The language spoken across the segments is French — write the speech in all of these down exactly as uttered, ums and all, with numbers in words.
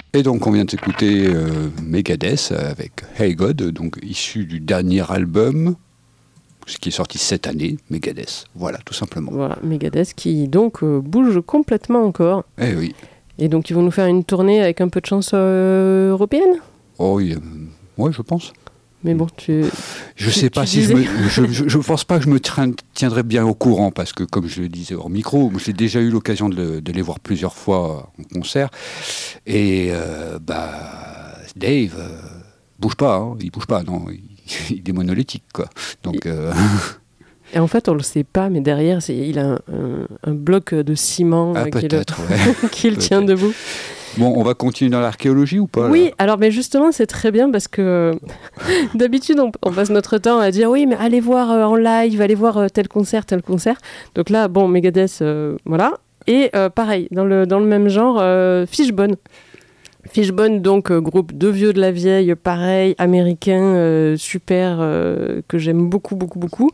Et donc on vient de s'écouter euh, Megadeth avec Hey God, donc issu du dernier album, ce qui est sorti cette année, Megadeth. Voilà, tout simplement. Voilà, Megadeth qui donc euh, bouge complètement encore. Eh oui. Et donc ils vont nous faire une tournée avec un peu de chance euh, européenne. Oh oui, euh, ouais, je pense. Mais bon, tu. Je tu, sais pas si disais... je me, je, je, je pense pas que je me tiendrai bien au courant parce que comme je le disais hors micro, j'ai déjà eu l'occasion de, de les voir plusieurs fois en concert et euh, bah Dave euh, bouge pas, hein, il bouge pas, non, il, il est monolithique quoi. Donc. Euh... Et en fait, on le sait pas, mais derrière, c'est, il a un, un, un bloc de ciment ah, euh, qui, le, ouais. qui le tient debout. Bon, on va continuer dans l'archéologie ou pas? Oui, là alors mais justement, c'est très bien parce que d'habitude, on, on passe notre temps à dire oui, mais allez voir euh, en live, allez voir euh, tel concert, tel concert. Donc là, bon, Megadeth, euh, voilà. Et euh, pareil, dans le, dans le même genre, euh, Fishbone. Fishbone, donc euh, groupe de vieux de la vieille, pareil, américain, euh, super, euh, que j'aime beaucoup, beaucoup, beaucoup.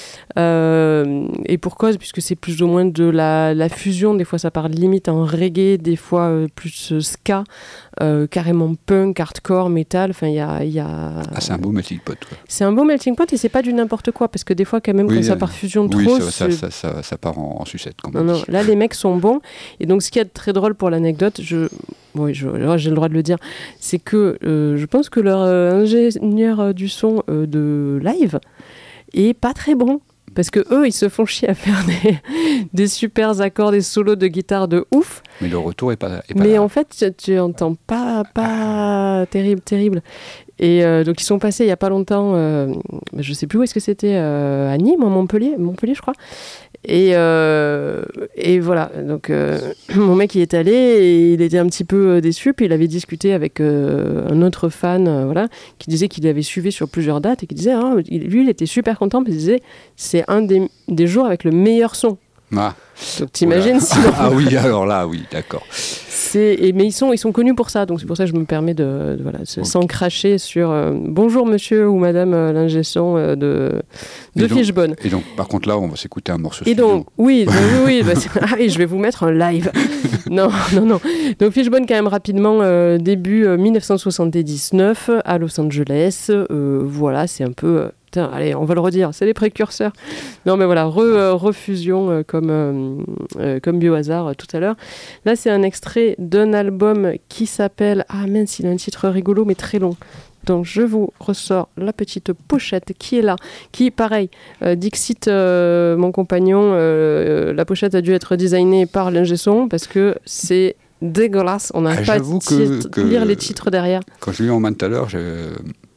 Euh, et pour cause, puisque c'est plus ou moins de la, la fusion, des fois ça part limite en reggae, des fois euh, plus euh, ska, euh, carrément punk, hardcore, metal, enfin il y a... Y a... Ah, c'est un beau melting pot. Ouais. C'est un beau melting pot et c'est pas du n'importe quoi, parce que des fois quand même oui, quand ça part fusion oui, trop... ça, ça, ça, ça, ça part en, en sucette. Comme non, non, là les mecs sont bons, et donc ce qui est très drôle pour l'anecdote, je... oui, je, j'ai le droit de le dire, c'est que euh, je pense que leur euh, ingénieur du son euh, de live est pas très bon. Parce que eux, ils se font chier à faire des, des super accords, des solos de guitare de ouf. Mais le retour est pas. Est pas mais là. En fait, tu, tu entends pas, pas ah. terrible, terrible. Et euh, donc ils sont passés il y a pas longtemps. Euh, je sais plus où est-ce que c'était, euh, à Nîmes, à Montpellier, Montpellier, je crois. Et, euh, et voilà, donc euh, mon mec il est allé et il était un petit peu déçu, puis il avait discuté avec euh, un autre fan, euh, voilà, qui disait qu'il avait suivi sur plusieurs dates et qui disait, ah, lui il était super content, parce qu'il disait c'est un des, des jours avec le meilleur son. Ah. Donc t'imagines sinon... Ah oui, alors là, oui, d'accord. C'est, et, mais ils sont, ils sont connus pour ça, donc c'est pour ça que je me permets de, de voilà, okay. sans cracher sur euh, bonjour monsieur ou madame euh, l'ingé son euh, de, de Fishbone. Et donc, par contre, là, on va s'écouter un morceau. Et studio. donc, oui, oui, oui, bah, ah, et je vais vous mettre un live. non, non, non. Donc Fishbone, quand même, rapidement, euh, début euh, dix-neuf cent soixante-dix-neuf à Los Angeles. Euh, voilà, c'est un peu. Euh, Putain, allez, on va le redire, c'est les précurseurs. Non, mais voilà, re, euh, refusion euh, comme, euh, euh, comme Biohazard euh, tout à l'heure. Là, c'est un extrait d'un album qui s'appelle... Ah mince, il a un titre rigolo, mais très long. Donc, je vous ressors la petite pochette qui est là, qui, pareil, euh, Dixit, euh, mon compagnon, euh, la pochette a dû être designée par l'ingé son parce que c'est dégueulasse. On n'a ah, pas à tit- que lire les titres derrière. Quand je l'ai eu en main tout à l'heure, je...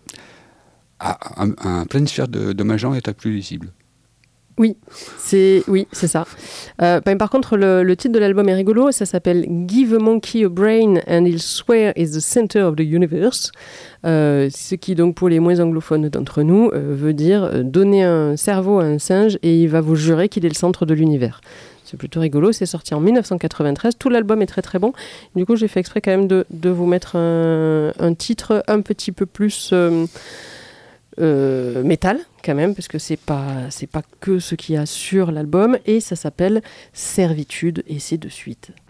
Ah, un, un pleine sphère de, de Majan est plus lisible. Oui, c'est, oui, c'est ça. Euh, par contre, le, le titre de l'album est rigolo. Ça s'appelle « Give a monkey a brain and he'll swear is the center of the universe euh, ». Ce qui, donc, pour les moins anglophones d'entre nous, euh, veut dire euh, donner un cerveau à un singe et il va vous jurer qu'il est le centre de l'univers. C'est plutôt rigolo. C'est sorti en dix-neuf cent quatre-vingt-treize. Tout l'album est très, très bon. Du coup, j'ai fait exprès quand même de, de vous mettre un, un titre un petit peu plus... Euh, Euh, métal quand même, parce que c'est pas, c'est pas que ce qu'il y a sur l'album, et ça s'appelle Servitude, et c'est de suite.